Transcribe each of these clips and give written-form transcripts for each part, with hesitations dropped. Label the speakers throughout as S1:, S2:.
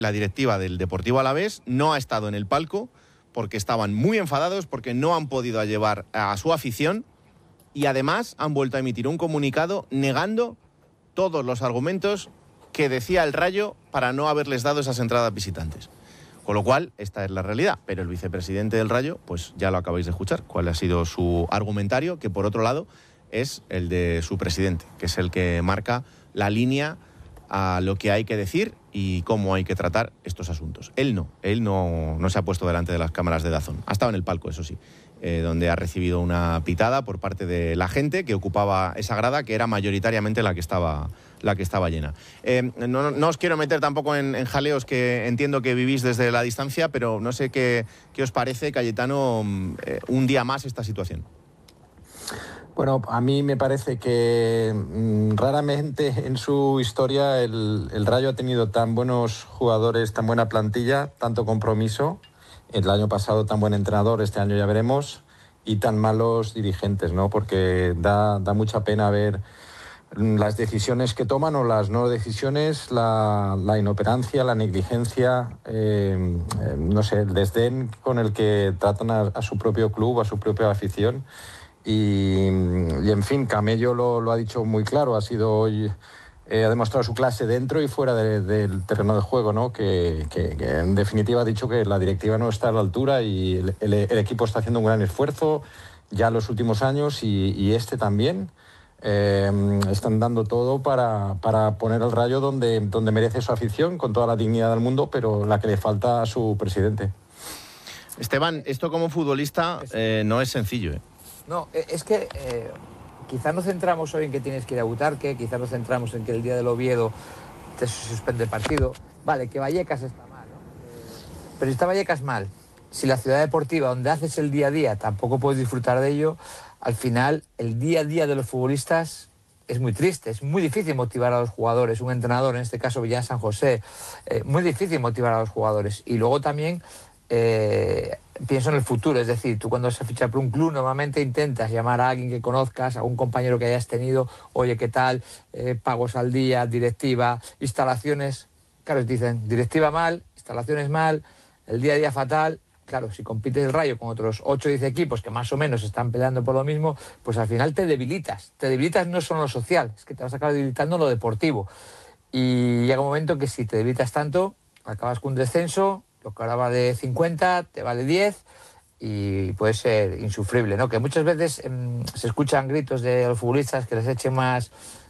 S1: la directiva del Deportivo Alavés no ha estado en el palco porque estaban muy enfadados, porque no han podido llevar a su afición y además han vuelto a emitir un comunicado negando todos los argumentos que decía el Rayo para no haberles dado esas entradas visitantes. Con lo cual, esta es la realidad. Pero el vicepresidente del Rayo, pues ya lo acabáis de escuchar, cuál ha sido su argumentario, que por otro lado es el de su presidente, que es el que marca la línea a lo que hay que decir y cómo hay que tratar estos asuntos. Él no se ha puesto delante de las cámaras de DAZN. Ha estado en el palco, eso sí, donde ha recibido una pitada por parte de la gente que ocupaba esa grada, que era mayoritariamente la que estaba llena. No os quiero meter tampoco en jaleos que entiendo que vivís desde la distancia, pero no sé qué os parece, Cayetano, un día más esta situación.
S2: Bueno, a mí me parece que raramente en su historia el Rayo ha tenido tan buenos jugadores, tan buena plantilla, tanto compromiso. El año pasado tan buen entrenador, este año ya veremos, y tan malos dirigentes, ¿no? Porque da mucha pena ver las decisiones que toman o las no decisiones, la inoperancia, la negligencia, no sé, el desdén con el que tratan a su propio club, a su propia afición. Y en fin, Camello lo ha dicho muy claro, ha sido hoy, ha demostrado su clase dentro y fuera del terreno de juego, ¿no? Que en definitiva ha dicho que la directiva no está a la altura y el equipo está haciendo un gran esfuerzo ya en los últimos años y este también. Están dando todo para poner al Rayo donde merece su afición, con toda la dignidad del mundo, pero la que le falta a su presidente.
S1: Esteban, esto como futbolista no es sencillo, ¿eh?
S3: No, es que quizás nos centramos hoy en que tienes que ir a Butarque, quizás nos centramos en que el día del Oviedo te suspende el partido. Vale, que Vallecas está mal, ¿no? Pero si está Vallecas mal, si la ciudad deportiva donde haces el día a día tampoco puedes disfrutar de ello, al final el día a día de los futbolistas es muy triste, es muy difícil motivar a los jugadores. Un entrenador, en este caso Villán San José, muy difícil motivar a los jugadores. Y luego también pienso en el futuro, es decir, tú cuando vas a fichar por un club normalmente intentas llamar a alguien que conozcas, a un compañero que hayas tenido, oye, ¿qué tal? Pagos al día, directiva, instalaciones. Claro, te dicen, directiva mal, instalaciones mal, el día a día fatal. Claro, si compites el Rayo con otros 8 o 10 equipos que más o menos están peleando por lo mismo, pues al final te debilitas. Te debilitas no solo en lo social, es que te vas a acabar debilitando en lo deportivo. Y llega un momento que si te debilitas tanto, acabas con un descenso. Lo que ahora vale 50, te vale 10 y puede ser insufrible, ¿no? Que muchas veces se escuchan gritos de los futbolistas que les echen más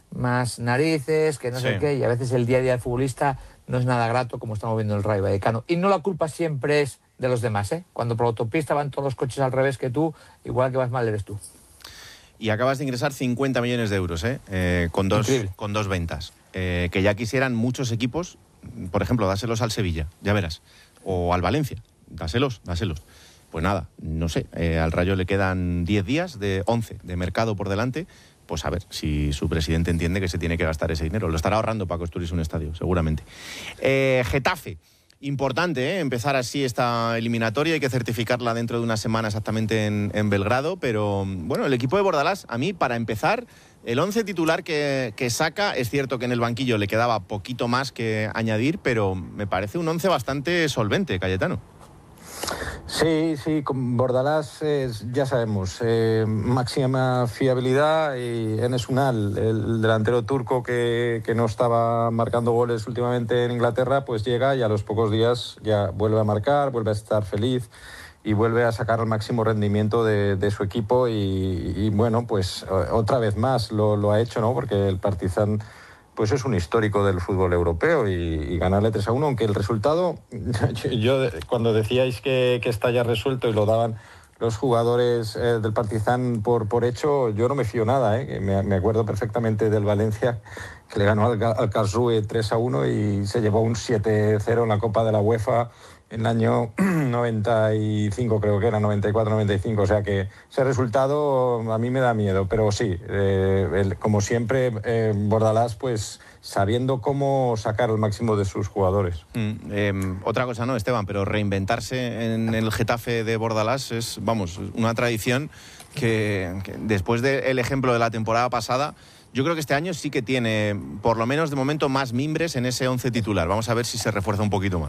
S3: narices, que no sé qué, y a veces el día a día del futbolista no es nada grato, como estamos viendo en el Rayo Vallecano. Y no la culpa siempre es de los demás, ¿eh? Cuando por la autopista van todos los coches al revés que tú, igual que vas mal eres tú.
S1: Y acabas de ingresar 50 millones de euros, con dos ventas. Que ya quisieran muchos equipos, por ejemplo, dáselos al Sevilla, ya verás. O al Valencia, dáselos. Pues nada, no sé, al Rayo le quedan 10 días, 11 de mercado por delante, pues a ver si su presidente entiende que se tiene que gastar ese dinero. Lo estará ahorrando para construirse un estadio, seguramente. Getafe, importante, empezar así esta eliminatoria, hay que certificarla dentro de una semana exactamente en Belgrado, pero bueno, el equipo de Bordalás, a mí, para empezar, el 11 titular que saca, es cierto que en el banquillo le quedaba poquito más que añadir, pero me parece un 11 bastante solvente, Cayetano.
S2: Sí, con Bordalás ya sabemos, máxima fiabilidad, y Enes Ünal, el delantero turco que no estaba marcando goles últimamente en Inglaterra, pues llega y a los pocos días ya vuelve a marcar, vuelve a estar feliz y vuelve a sacar el máximo rendimiento de su equipo y bueno, pues otra vez más lo ha hecho, ¿no? Porque el Partizan pues es un histórico del fútbol europeo y ganarle 3-1, aunque el resultado, yo cuando decíais que está ya resuelto y lo daban los jugadores del Partizan por hecho, yo no me fío nada, ¿eh? Me acuerdo perfectamente del Valencia, que le ganó al Karlsruhe 3-1 y se llevó un 7-0 en la Copa de la UEFA en el año 95, creo que era 94-95, o sea que ese resultado a mí me da miedo, pero sí, como siempre, Bordalás, pues sabiendo cómo sacar el máximo de sus jugadores.
S1: Otra cosa no, Esteban, pero reinventarse en el Getafe de Bordalás es, vamos, una tradición que después del ejemplo de la temporada pasada, yo creo que este año sí que tiene, por lo menos de momento, más mimbres en ese 11 titular. Vamos a ver si se refuerza un poquito más.